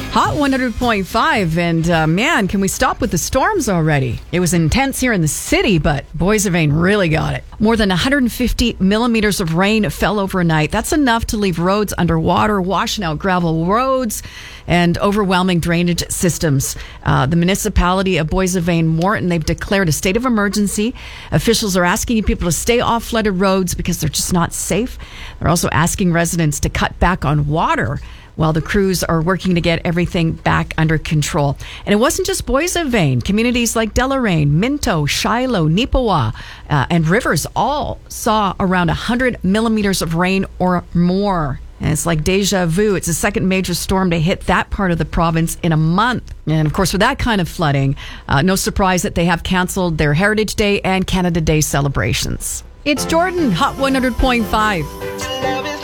Hot 100.5, and man, can we stop with the storms already? It was intense here in the city, but Boissevain really got it. More than 150 millimeters of rain fell overnight. That's enough to leave roads underwater, washing out gravel roads and overwhelming drainage systems. The municipality of Boissevain-Morton, they've declared a state of emergency. Officials are asking people to stay off flooded roads because they're just not safe. They're also asking residents to cut back on water while the crews are working to get everything back under control. And it wasn't just Boissevain. Communities like Deloraine, Minto, Shiloh, Neepawa, and Rivers all saw around 100 millimeters of rain or more. And it's like deja vu. It's the second major storm to hit that part of the province in a month. And of course, with that kind of flooding, no surprise that they have canceled their Heritage Day and Canada Day celebrations. It's Jordan, Hot 100.5.